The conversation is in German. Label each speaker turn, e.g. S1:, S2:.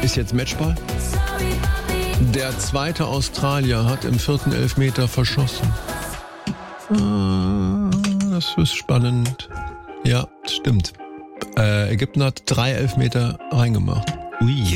S1: Ist jetzt Matchball? Der zweite Australier hat im 4. Elfmeter verschossen. Das ist spannend. Ja, stimmt. Ägypten hat 3 Elfmeter reingemacht.
S2: Ui.